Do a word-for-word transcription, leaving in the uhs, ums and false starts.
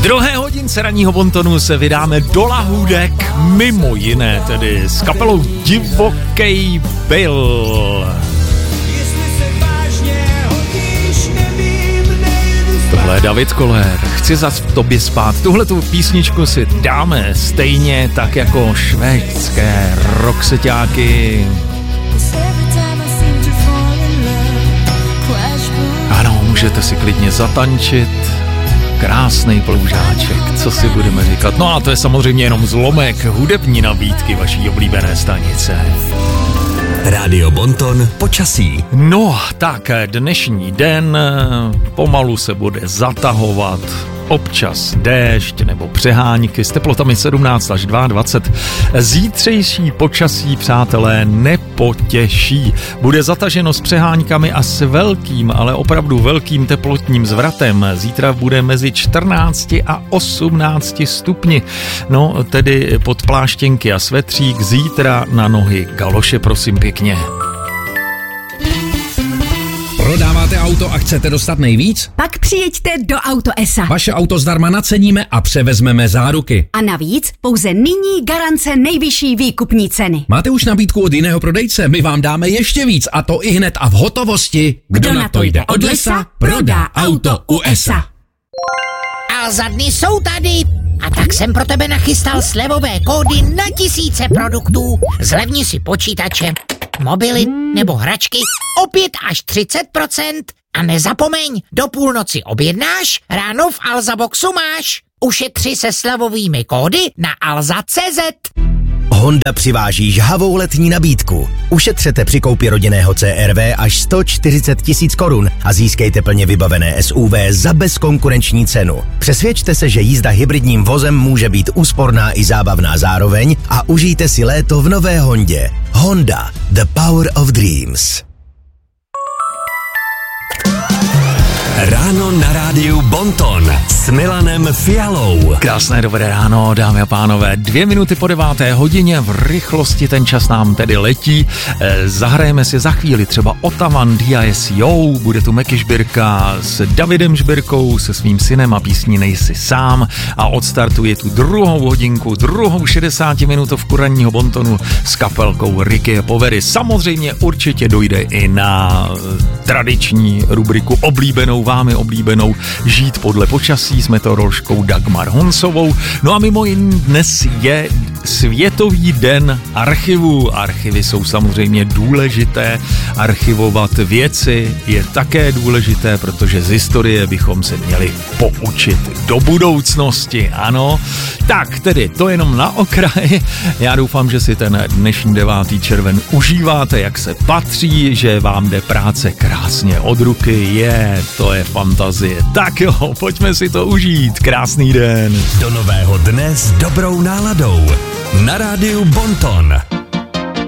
druhé hodince ranního Bontonu se vydáme do lahůdek, mimo jiné tedy s kapelou Divokej Bill. Tohle je David Koller, chci zas v tobě spát. Tuhletu písničku si dáme stejně tak jako švédské rockseťáky. Ano, můžete si klidně zatančit. Krásnej ploužáček, co si budeme říkat. No a to je samozřejmě jenom zlomek hudební nabídky vaší oblíbené stanice. Rádio Bonton počasí. No, tak dnešní den pomalu se bude zatahovat. Občas déšť nebo přehánky s teplotami sedmnáct až dvacet dva. Zítřejší počasí, přátelé, nepotěší. Bude zataženo s přeháňkami a s velkým, ale opravdu velkým teplotním zvratem. Zítra bude mezi čtrnácti a osmnácti stupni. No, tedy pod pláštěnky a svetřík, zítra na nohy galoše, prosím pěkně. Prodáváte auto a chcete dostat nejvíc? Pak přijeďte do Auto es a. Vaše auto zdarma naceníme a převezmeme záruky. A navíc pouze nyní garance nejvyšší výkupní ceny. Máte už nabídku od jiného prodejce? My vám dáme ještě víc, a to i hned a v hotovosti. Kdo, Kdo na to jde od lesa, prodá auto u es a. Alza dny jsou tady. A tak jsem pro tebe nachystal slevové kódy na tisíce produktů. Zlevni si počítače, mobily nebo hračky o pět až třicet procent. A nezapomeň, do půlnoci objednáš, ráno v Alza Boxu máš. Ušetři se slevovými kódy na alza tečka cé zet. Honda přiváží žhavou letní nabídku. Ušetřete při koupi rodinného cé er vé až sto čtyřicet tisíc korun a získejte plně vybavené es ú vé za bezkonkurenční cenu. Přesvědčte se, že jízda hybridním vozem může být úsporná i zábavná zároveň a užijte si léto v nové Hondě. Honda, the power of dreams. Ráno na rádiu Bonton s Milanem Fialou. Krásné dobré ráno, dámy a pánové. Dvě minuty po deváté hodině, v rychlosti ten čas nám tedy letí. E, zahrajeme si za chvíli třeba Ottavan dé í es Yo, bude tu Meky Žbirka s Davidem Žbirkou, se svým synem a písní Nejsi sám a odstartuje tu druhou hodinku, druhou šedesátiminutovku ranního Bontonu s kapelkou Ricky Povery. Samozřejmě určitě dojde i na tradiční rubriku oblíbenou vámi oblíbenou Žít podle počasí s meteoroložkou Dagmar Honsovou. No a mimo jiné dnes je Světový den archivu. Archivy jsou samozřejmě důležité. Archivovat věci je také důležité, protože z historie bychom se měli poučit do budoucnosti. Ano, tak tedy to jenom na okraji. Já doufám, že si ten dnešní devátý červen užíváte, jak se patří, že vám jde práce krásně od ruky. Je, to je fantazie. Tak jo, pojďme si to užít. Krásný den. Do nového dne s dobrou náladou. Na rádiu Bonton.